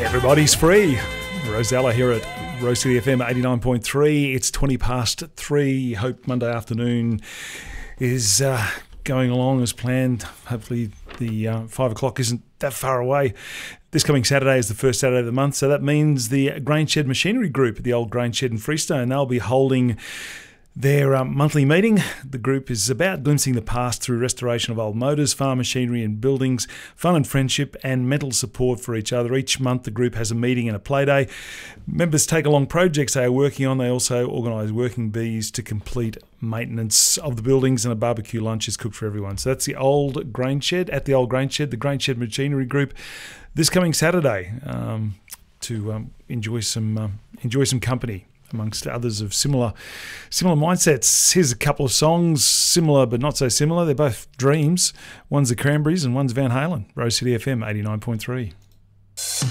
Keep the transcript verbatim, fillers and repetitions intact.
Everybody's free. Rosella here at Rose City F M eighty-nine point three. It's twenty past three. Hope Monday afternoon is uh, going along as planned. Hopefully the uh, five o'clock isn't that far away. This coming Saturday is the first Saturday of the month, so that means the Grain Shed Machinery Group at the old Grain Shed in Freestone, they'll be holding their um, monthly meeting. The group is about glimpsing the past through restoration of old motors, farm machinery and buildings, fun and friendship and mental support for each other. Each month the group has a meeting and a play day. Members take along projects they are working on. They also organise working bees to complete maintenance of the buildings, and a barbecue lunch is cooked for everyone. So that's the old Grain Shed, at the old Grain Shed, the Grain Shed Machinery Group, this coming Saturday um, to um, enjoy some um, enjoy some company amongst others of similar similar mindsets. Here's a couple of songs, similar but not so similar. They're both dreams. One's the Cranberries and one's Van Halen. Rose City F M eighty-nine point three.